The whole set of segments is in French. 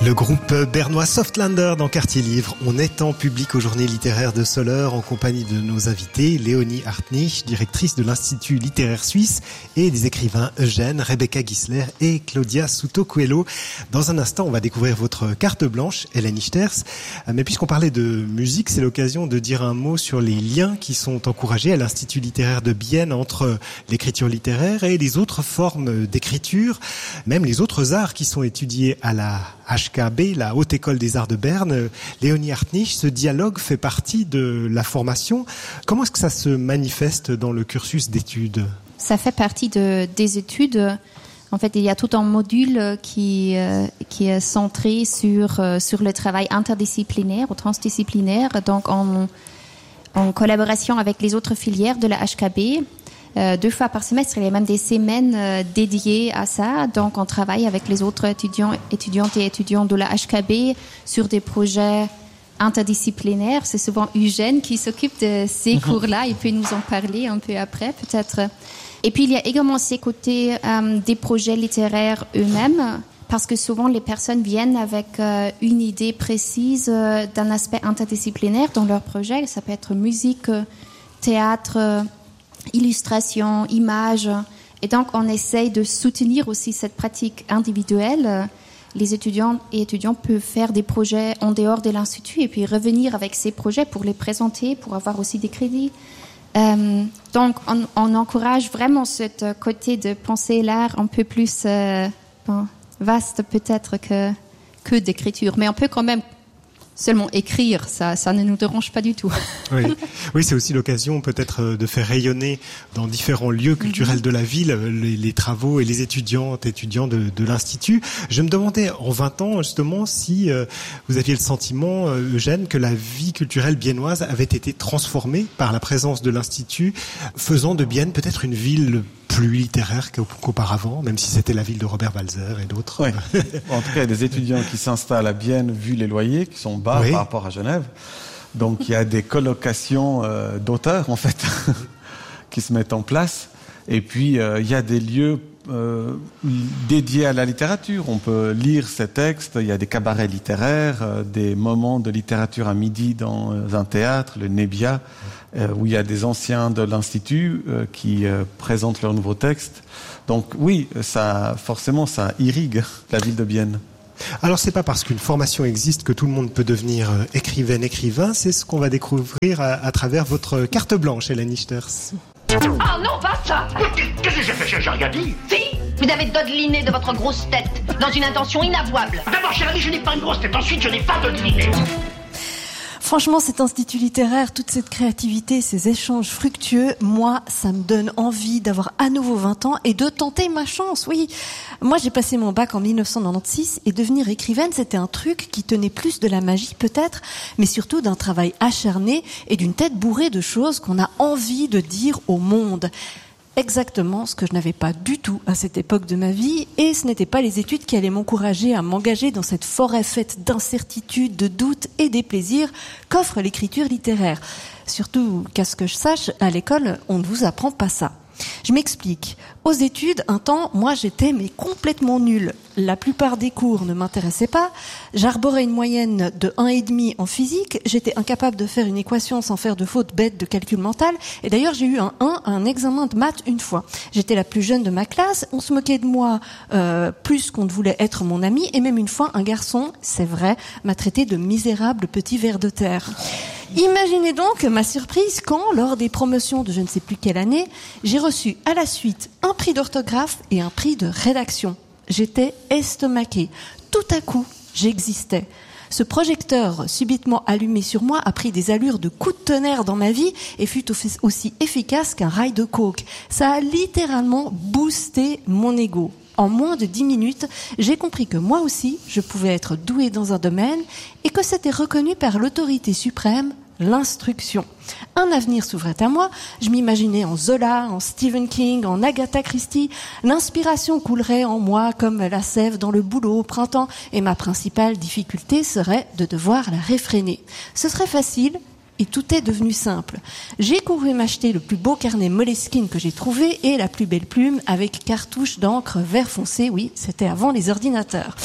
Le groupe bernois Softlander dans Quartier Livre. On est en public aux Journées littéraires de Soleure en compagnie de nos invités, Léonie Hartnich, directrice de l'Institut littéraire suisse, et des écrivains Eugène, Rebecca Gisler et Claudia Souto-Coelho. Dans un instant, on va découvrir votre carte blanche, Hélène Ichters. Mais puisqu'on parlait de musique, c'est l'occasion de dire un mot sur les liens qui sont encouragés à l'Institut littéraire de Bienne entre l'écriture littéraire et les autres formes d'écriture, même les autres arts qui sont étudiés à la HKB, la Haute École des Arts de Berne. Léonie Hartnich, ce dialogue fait partie de la formation. Comment est-ce que ça se manifeste dans le cursus d'études ? Ça fait partie des études. En fait, il y a tout un module qui est centré sur le travail interdisciplinaire ou transdisciplinaire, donc en collaboration avec les autres filières de la HKB. 2 fois par semestre, il y a même des semaines dédiées à ça. Donc, on travaille avec les autres étudiantes et étudiants de la HKB sur des projets interdisciplinaires. C'est souvent Eugène qui s'occupe de ces cours-là. Il peut nous en parler un peu après, peut-être. Et puis, il y a également ces côtés des projets littéraires eux-mêmes, parce que souvent, les personnes viennent avec une idée précise d'un aspect interdisciplinaire dans leur projet. Ça peut être musique, théâtre, illustration, images. Et donc, on essaye de soutenir aussi cette pratique individuelle. Les étudiants et étudiants peuvent faire des projets en dehors de l'Institut et puis revenir avec ces projets pour les présenter, pour avoir aussi des crédits. Donc, on encourage vraiment ce côté de penser l'art un peu plus vaste peut-être que d'écriture. Mais on peut quand même seulement écrire, ça ne nous dérange pas du tout. Oui, c'est aussi l'occasion peut-être de faire rayonner dans différents lieux culturels de la ville les travaux et les étudiants de l'Institut. Je me demandais en 20 ans justement si vous aviez le sentiment, Eugène, que la vie culturelle biennoise avait été transformée par la présence de l'Institut, faisant de Bienne peut-être une ville plus littéraire qu'auparavant, même si c'était la ville de Robert Walser et d'autres. Oui. En tout cas, il y a des étudiants qui s'installent à Bienne, vu les loyers qui sont bas par rapport à Genève. Donc, il y a des colocations d'auteurs, en fait, qui se mettent en place. Et puis, il y a des lieux dédiés à la littérature. On peut lire ces textes. Il y a des cabarets littéraires, des moments de littérature à midi dans un théâtre, le Nebia, où il y a des anciens de l'Institut qui présentent leurs nouveaux textes. Donc oui, ça irrigue la ville de Bienne. Alors c'est pas parce qu'une formation existe que tout le monde peut devenir écrivain. C'est ce qu'on va découvrir à travers votre carte blanche, Hélène Ichters. Ah non, pas ça! Qu'est-ce que j'ai fait? J'ai rien dit. Si! Vous avez dodeliné de votre grosse tête, dans une intention inavouable. D'abord, cher ami, je n'ai pas une grosse tête. Ensuite, je n'ai pas dodeliné. Franchement, cet institut littéraire, toute cette créativité, ces échanges fructueux, moi, ça me donne envie d'avoir à nouveau 20 ans et de tenter ma chance, oui. Moi, j'ai passé mon bac en 1996 et devenir écrivaine, c'était un truc qui tenait plus de la magie peut-être, mais surtout d'un travail acharné et d'une tête bourrée de choses qu'on a envie de dire au monde. Exactement ce que je n'avais pas du tout à cette époque de ma vie, et ce n'étaient pas les études qui allaient m'encourager à m'engager dans cette forêt faite d'incertitudes, de doutes et des plaisirs qu'offre l'écriture littéraire. Surtout qu'à ce que je sache, à l'école, on ne vous apprend pas ça. Je m'explique. Aux études, un temps, moi j'étais complètement nulle. La plupart des cours ne m'intéressaient pas. J'arborais une moyenne de 1,5 en physique. J'étais incapable de faire une équation sans faire de fautes bêtes de calcul mental. Et d'ailleurs, j'ai eu un 1 à un examen de maths une fois. J'étais la plus jeune de ma classe. On se moquait de moi plus qu'on ne voulait être mon ami. Et même une fois, un garçon, c'est vrai, m'a traité de misérable petit ver de terre. Imaginez donc ma surprise quand, lors des promotions de je ne sais plus quelle année, j'ai reçu à la suite un prix d'orthographe et un prix de rédaction. J'étais estomaquée. Tout à coup, j'existais. Ce projecteur subitement allumé sur moi a pris des allures de coup de tonnerre dans ma vie et fut aussi efficace qu'un rail de coke. Ça a littéralement boosté mon ego. En moins de 10 minutes, j'ai compris que moi aussi, je pouvais être douée dans un domaine et que c'était reconnu par l'autorité suprême, l'instruction. Un avenir s'ouvrait à moi, je m'imaginais en Zola, en Stephen King, en Agatha Christie. L'inspiration coulerait en moi comme la sève dans le bouleau au printemps et ma principale difficulté serait de devoir la réfréner. Ce serait facile et tout est devenu simple. J'ai couru m'acheter le plus beau carnet Moleskine que j'ai trouvé et la plus belle plume avec cartouche d'encre vert foncé, oui, c'était avant les ordinateurs.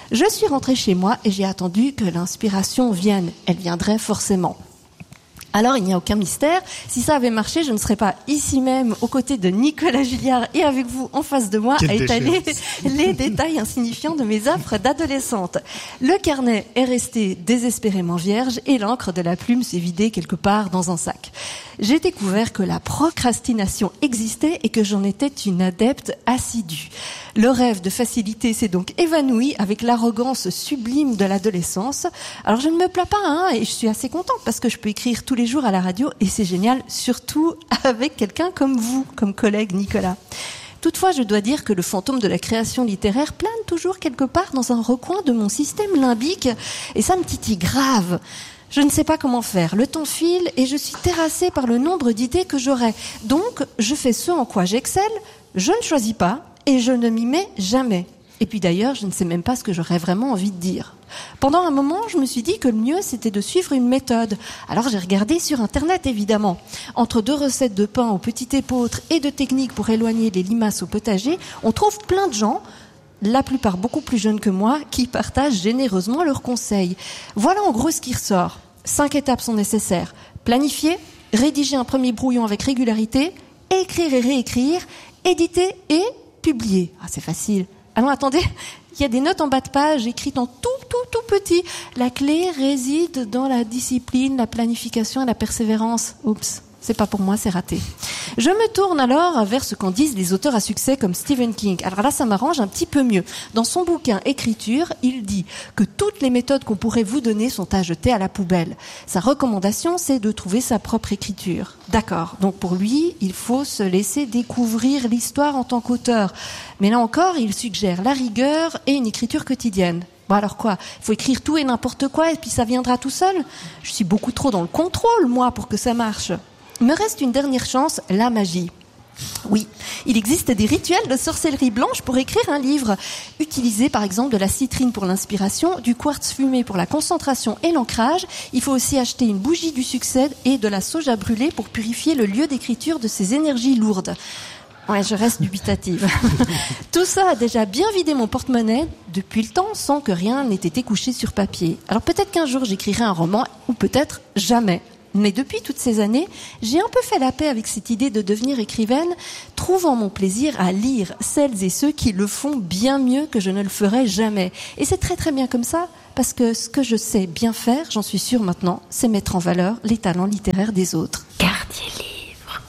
Je suis rentrée chez moi et j'ai attendu que l'inspiration vienne. Elle viendrait forcément. Alors, il n'y a aucun mystère. Si ça avait marché, je ne serais pas ici même, aux côtés de Nicolas Julliard et avec vous en face de moi, à étaler les détails insignifiants de mes affres d'adolescente. Le carnet est resté désespérément vierge et l'encre de la plume s'est vidée quelque part dans un sac. J'ai découvert que la procrastination existait et que j'en étais une adepte assidue. Le rêve de facilité s'est donc évanoui avec l'arrogance sublime de l'adolescence. Alors je ne me plains pas, et je suis assez contente parce que je peux écrire tous les jours à la radio et c'est génial, surtout avec quelqu'un comme vous, comme collègue Nicolas. Toutefois, je dois dire que le fantôme de la création littéraire plane toujours quelque part dans un recoin de mon système limbique et ça me titille grave. Je ne sais pas comment faire. Le temps file et je suis terrassée par le nombre d'idées que j'aurai. Donc, je fais ce en quoi j'excelle, je ne choisis pas et je ne m'y mets jamais. Et puis d'ailleurs, je ne sais même pas ce que j'aurais vraiment envie de dire. Pendant un moment, je me suis dit que le mieux, c'était de suivre une méthode. Alors j'ai regardé sur Internet, évidemment. Entre 2 recettes de pain au petit épeautre et de techniques pour éloigner les limaces au potager, on trouve plein de gens, la plupart beaucoup plus jeunes que moi, qui partagent généreusement leurs conseils. Voilà en gros ce qui ressort. 5 étapes sont nécessaires. Planifier, rédiger un premier brouillon avec régularité, écrire et réécrire, éditer et publier. Ah, c'est facile. Ah non, attendez, il y a des notes en bas de page écrites en tout petit. La clé réside dans la discipline, la planification et la persévérance. Oups, c'est pas pour moi, c'est raté. Je me tourne alors vers ce qu'en disent les auteurs à succès comme Stephen King. Alors là, ça m'arrange un petit peu mieux. Dans son bouquin Écriture, il dit que toutes les méthodes qu'on pourrait vous donner sont à jeter à la poubelle. Sa recommandation, c'est de trouver sa propre écriture. D'accord. Donc pour lui, il faut se laisser découvrir l'histoire en tant qu'auteur. Mais là encore, il suggère la rigueur et une écriture quotidienne. Bon alors quoi ? Il faut écrire tout et n'importe quoi et puis ça viendra tout seul ? Je suis beaucoup trop dans le contrôle, moi, pour que ça marche. Me reste une dernière chance, la magie. Oui, il existe des rituels de sorcellerie blanche pour écrire un livre. Utiliser par exemple de la citrine pour l'inspiration, du quartz fumé pour la concentration et l'ancrage. Il faut aussi acheter une bougie du succès et de la sauge à brûler pour purifier le lieu d'écriture de ces énergies lourdes. Ouais, je reste dubitative. Tout ça a déjà bien vidé mon porte-monnaie depuis le temps sans que rien n'ait été couché sur papier. Alors peut-être qu'un jour j'écrirai un roman ou peut-être jamais. Mais depuis toutes ces années, j'ai un peu fait la paix avec cette idée de devenir écrivaine, trouvant mon plaisir à lire celles et ceux qui le font bien mieux que je ne le ferai jamais. Et c'est très très bien comme ça, parce que ce que je sais bien faire, j'en suis sûre maintenant, c'est mettre en valeur les talents littéraires des autres. Gardier livre.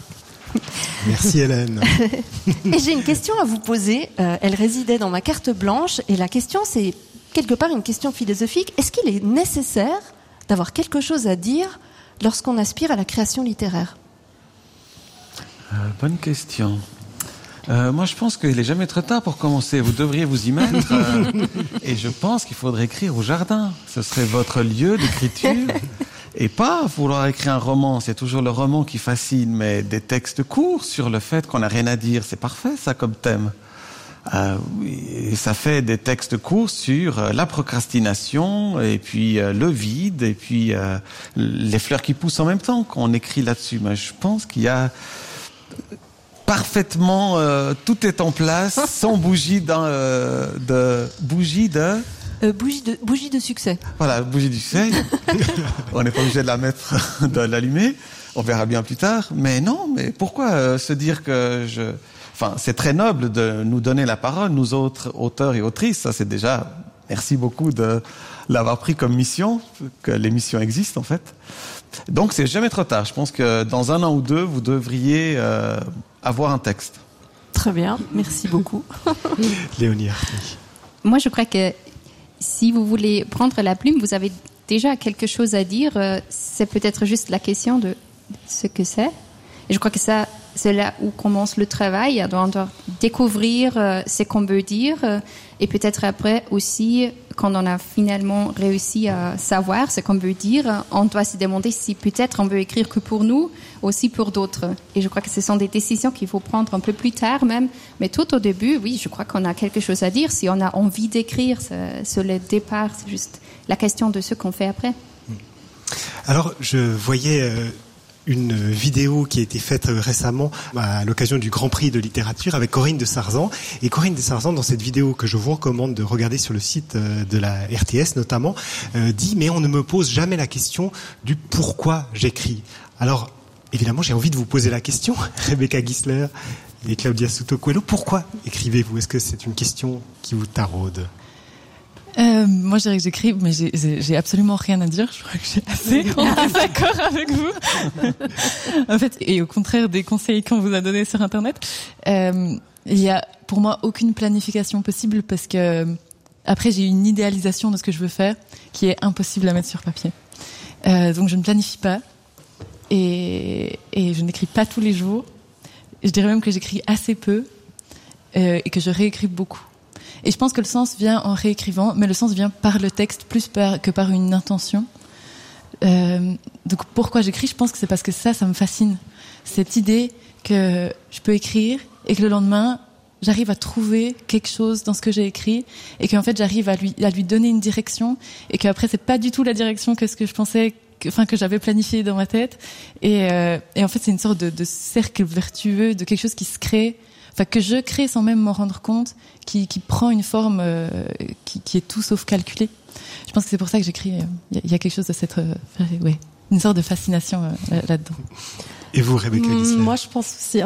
Merci Hélène. Et j'ai une question à vous poser. Elle résidait dans ma carte blanche, et la question c'est quelque part une question philosophique. Est-ce qu'il est nécessaire d'avoir quelque chose à dire lorsqu'on aspire à la création littéraire? Bonne question. Moi, je pense qu'il n'est jamais trop tard pour commencer. Vous devriez vous y mettre. Et je pense qu'il faudrait écrire au jardin. Ce serait votre lieu d'écriture. Et pas vouloir écrire un roman. C'est toujours le roman qui fascine. Mais des textes courts sur le fait qu'on n'a rien à dire. C'est parfait, ça, comme thème. Et ça fait des textes courts sur la procrastination et puis le vide et puis les fleurs qui poussent en même temps qu'on écrit là-dessus. Mais je pense qu'il y a parfaitement tout est en place sans bougie bougie de succès. Voilà, bougie de succès. On n'est pas obligé de la mettre, de l'allumer. On verra bien plus tard. Mais non, mais pourquoi se dire que Enfin, c'est très noble de nous donner la parole, nous autres auteurs et autrices. Ça, c'est déjà... Merci beaucoup de l'avoir pris comme mission, que l'émission existe, en fait. Donc, c'est jamais trop tard. Je pense que dans 1 an ou 2, vous devriez avoir un texte. Très bien. Merci beaucoup. Léonie. Moi, je crois que si vous voulez prendre la plume, vous avez déjà quelque chose à dire. C'est peut-être juste la question de ce que c'est. Et je crois que ça... C'est là où commence le travail, on doit découvrir ce qu'on veut dire et peut-être après aussi, quand on a finalement réussi à savoir ce qu'on veut dire, on doit se demander si peut-être on veut écrire que pour nous, aussi pour d'autres. Et je crois que ce sont des décisions qu'il faut prendre un peu plus tard même, mais tout au début, oui, je crois qu'on a quelque chose à dire. Si on a envie d'écrire, c'est le départ, c'est juste la question de ce qu'on fait après. Alors, je voyais... une vidéo qui a été faite récemment à l'occasion du Grand Prix de littérature avec Corinne de Sarzan. Et Corinne de Sarzan, dans cette vidéo que je vous recommande de regarder sur le site de la RTS notamment, dit « Mais on ne me pose jamais la question du pourquoi j'écris ». Alors, évidemment, j'ai envie de vous poser la question, Rebecca Gisler et Claudia Souto Coelho. Pourquoi écrivez-vous ? Est-ce que c'est une question qui vous taraude ? Moi, je dirais que j'écris, mais j'ai absolument rien à dire. Je crois que je suis assez en désaccord avec vous. En fait, et au contraire des conseils qu'on vous a donnés sur Internet, il y a pour moi aucune planification possible parce que après j'ai une idéalisation de ce que je veux faire qui est impossible à mettre sur papier. Donc je ne planifie pas et je n'écris pas tous les jours. Je dirais même que j'écris assez peu et que je réécris beaucoup. Et je pense que le sens vient en réécrivant, mais le sens vient par le texte plus que par une intention. Donc pourquoi j'écris ? Je pense que c'est parce que ça me fascine. Cette idée que je peux écrire et que le lendemain, j'arrive à trouver quelque chose dans ce que j'ai écrit et qu'en fait j'arrive à lui donner une direction et qu'après c'est pas du tout la direction que ce que je pensais, que j'avais planifié dans ma tête. Et en fait c'est une sorte de cercle vertueux, de quelque chose qui se crée. Enfin, que je crée sans même m'en rendre compte, qui prend une forme qui est tout sauf calculée. Je pense que c'est pour ça que j'écris. Il y a quelque chose de cette, une sorte de fascination là-dedans. Et vous, Rebecca Gisler ? Moi, je pense aussi.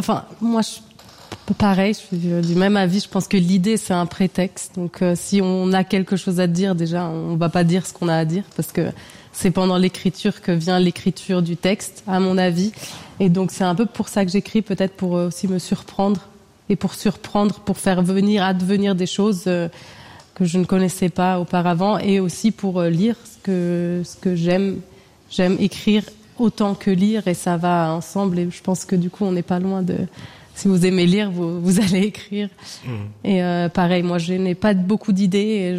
Pareil, je suis du même avis. Je pense que l'idée, c'est un prétexte. Donc, si on a quelque chose à dire, déjà, on va pas dire ce qu'on a à dire, parce que c'est pendant l'écriture que vient l'écriture du texte, à mon avis. Et donc, c'est un peu pour ça que j'écris, peut-être pour aussi me surprendre. Et pour faire advenir des choses que je ne connaissais pas auparavant, et aussi pour lire ce que j'aime écrire autant que lire, et ça va ensemble. Et je pense que du coup, on n'est pas loin de. Si vous aimez lire, vous allez écrire. Et pareil, moi, je n'ai pas beaucoup d'idées,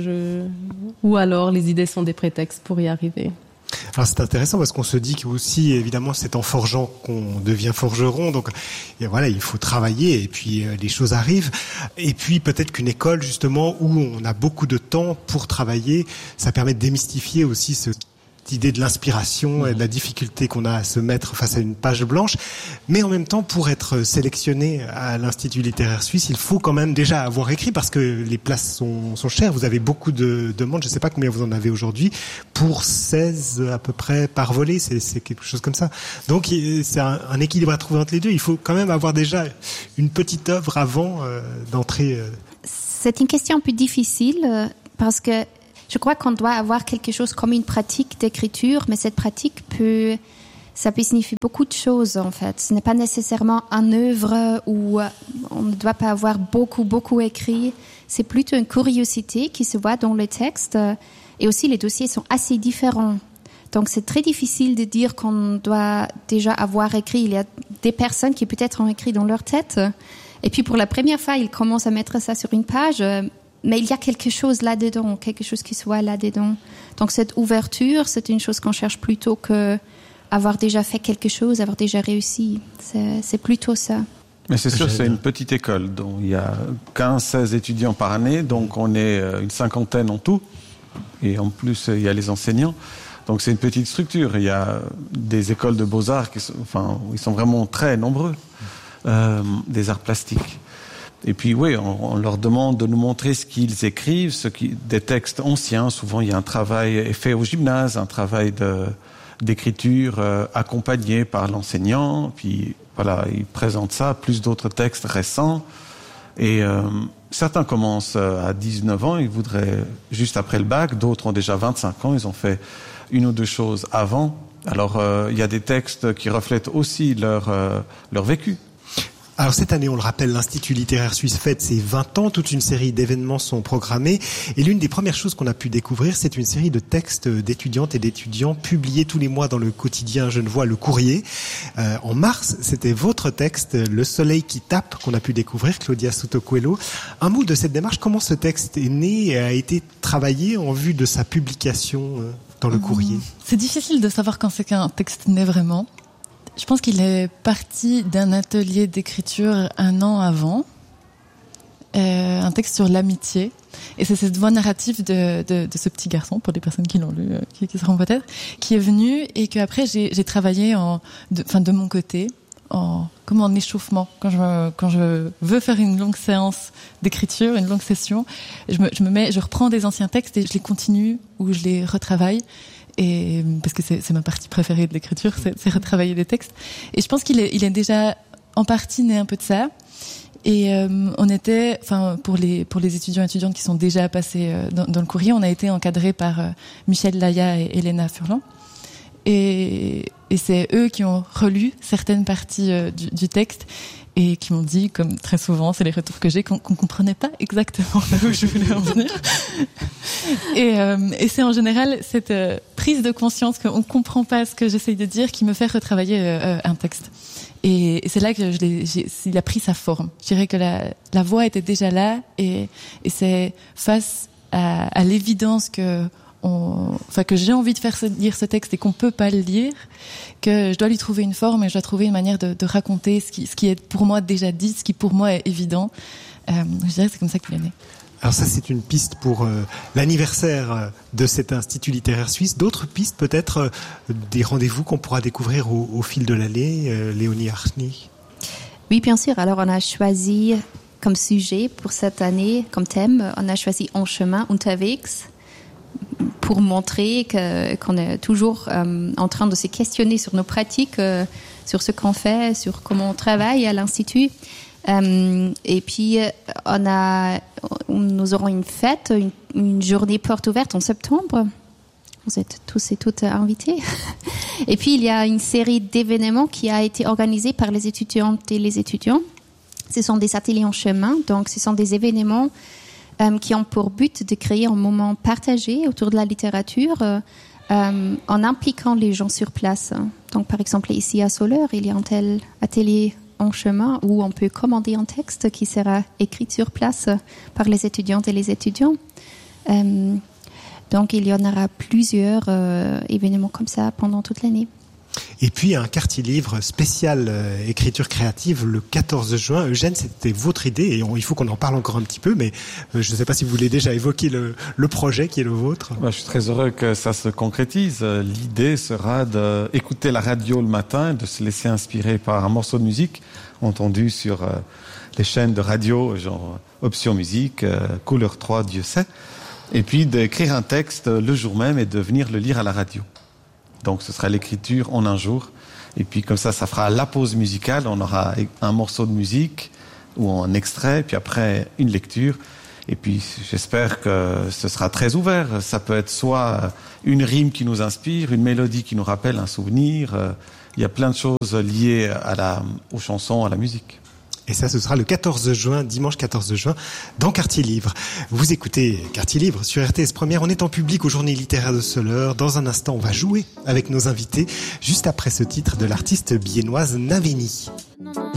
ou alors les idées sont des prétextes pour y arriver. Alors c'est intéressant parce qu'on se dit qu'aussi, évidemment, c'est en forgeant qu'on devient forgeron. Donc voilà, il faut travailler et puis les choses arrivent. Et puis peut-être qu'une école, justement, où on a beaucoup de temps pour travailler, ça permet de démystifier aussi cette idée de l'inspiration et de la difficulté qu'on a à se mettre face à une page blanche. Mais en même temps, pour être sélectionné à l'Institut littéraire suisse, il faut quand même déjà avoir écrit parce que les places sont chères. Vous avez beaucoup de demandes, je ne sais pas combien vous en avez aujourd'hui, pour 16 à peu près par volet, c'est quelque chose comme ça. Donc c'est un équilibre à trouver entre les deux. Il faut quand même avoir déjà une petite œuvre avant d'entrer. C'est une question un peu difficile parce que je crois qu'on doit avoir quelque chose comme une pratique d'écriture, mais cette pratique peut signifier beaucoup de choses, en fait. Ce n'est pas nécessairement une œuvre où on ne doit pas avoir beaucoup écrit. C'est plutôt une curiosité qui se voit dans le texte. Et aussi, les dossiers sont assez différents. Donc, c'est très difficile de dire qu'on doit déjà avoir écrit. Il y a des personnes qui peut-être ont écrit dans leur tête. Et puis, pour la première fois, ils commencent à mettre ça sur une page. Mais il y a quelque chose là-dedans, quelque chose qui soit là-dedans. Donc cette ouverture, c'est une chose qu'on cherche plutôt que avoir déjà fait quelque chose, avoir déjà réussi. C'est plutôt ça. Mais c'est sûr, c'est une petite école. Donc il y a 15-16 étudiants par année, donc on est une cinquantaine en tout. Et en plus, il y a les enseignants. Donc c'est une petite structure. Il y a des écoles de beaux-arts ils sont vraiment très nombreux, des arts plastiques. Et puis oui, on leur demande de nous montrer ce qu'ils écrivent, des textes anciens. Souvent, il y a un travail fait au gymnase, un travail d'écriture accompagné par l'enseignant. Puis voilà, ils présentent ça, plus d'autres textes récents. Et certains commencent à 19 ans, ils voudraient juste après le bac. D'autres ont déjà 25 ans, ils ont fait une ou deux choses avant. Alors, il y a des textes qui reflètent aussi leur vécu. Alors cette année, on le rappelle, l'Institut littéraire suisse fête ses 20 ans. Toute une série d'événements sont programmés. Et l'une des premières choses qu'on a pu découvrir, c'est une série de textes d'étudiantes et d'étudiants publiés tous les mois dans le quotidien genevois Le Courrier. En mars, c'était votre texte, Le Soleil qui tape, qu'on a pu découvrir, Claudia Souto Coelho. Un mot de cette démarche, comment ce texte est né et a été travaillé en vue de sa publication dans Le Courrier ? C'est difficile de savoir quand c'est qu'un texte naît vraiment. Je pense qu'il est parti d'un atelier d'écriture 1 an avant. un texte sur l'amitié. Et c'est cette voix narrative de ce petit garçon, pour les personnes qui l'ont lu, qui seront peut-être, qui est venu et que après j'ai travaillé de mon côté, comme en échauffement. Quand je veux faire une longue séance d'écriture, une longue session, je reprends des anciens textes et je les continue ou je les retravaille. Et parce que c'est ma partie préférée de l'écriture, c'est retravailler des textes. Et je pense qu'il est déjà en partie né un peu de ça. Et on était, pour les étudiants et étudiantes qui sont déjà passés dans le courrier, on a été encadrés par Michel Laya et Elena Furlan. Et c'est eux qui ont relu certaines parties du texte et qui m'ont dit, comme très souvent, c'est les retours que j'ai, qu'on comprenait pas exactement là où je voulais en venir. Et c'est en général cette prise de conscience qu'on comprend pas ce que j'essaye de dire qui me fait retravailler un texte. Et c'est là que il a pris sa forme. Je dirais que la voix était déjà là et c'est face à l'évidence que j'ai envie de faire lire ce texte et qu'on peut pas le lire, que je dois lui trouver une forme et je dois trouver une manière de raconter ce qui est pour moi déjà dit, ce qui pour moi est évident. Je dirais que c'est comme ça qu'il est né. Alors ça, c'est une piste pour l'anniversaire de cet Institut littéraire suisse. D'autres pistes, peut-être des rendez-vous qu'on pourra découvrir au fil de l'année, Léonie Hartnich? Oui, bien sûr. Alors, on a choisi comme sujet pour cette année, comme thème, on a choisi En chemin, unterwegs, pour montrer qu'on est toujours en train de se questionner sur nos pratiques, sur ce qu'on fait, sur comment on travaille à l'Institut. Et puis, nous aurons une fête, une journée porte ouverte en septembre. Vous êtes tous et toutes invités. Et puis, il y a une série d'événements qui a été organisée par les étudiantes et les étudiants. Ce sont des ateliers en chemin, donc ce sont des événements qui ont pour but de créer un moment partagé autour de la littérature en impliquant les gens sur place. Donc, par exemple, ici à Soleure, il y a un tel atelier en chemin où on peut commander un texte qui sera écrit sur place par les étudiantes et les étudiants. Donc, il y en aura plusieurs événements comme ça pendant toute l'année. Et puis, un quartier livre spécial écriture créative le 14 juin. Eugène, c'était votre idée et il faut qu'on en parle encore un petit peu, mais je ne sais pas si vous voulez déjà évoquer le projet qui est le vôtre. Je suis très heureux que ça se concrétise. L'idée sera d'écouter la radio le matin, de se laisser inspirer par un morceau de musique entendu sur les chaînes de radio, genre Option Musique, Couleur 3, Dieu sait, et puis d'écrire un texte le jour même et de venir le lire à la radio. Donc ce sera l'écriture en un jour. Et puis comme ça fera la pause musicale. On aura un morceau de musique ou un extrait, puis après une lecture. Et puis j'espère que ce sera très ouvert. Ça peut être soit une rime qui nous inspire, une mélodie qui nous rappelle un souvenir. Il y a plein de choses liées aux chansons, à la musique. Et ça, ce sera le 14 juin, dimanche 14 juin, dans Quartier Livre. Vous écoutez Quartier Livre sur RTS Première. On est en public aux Journées littéraires de Soleure. Dans un instant, on va jouer avec nos invités, juste après ce titre de l'artiste biennoise Naveni.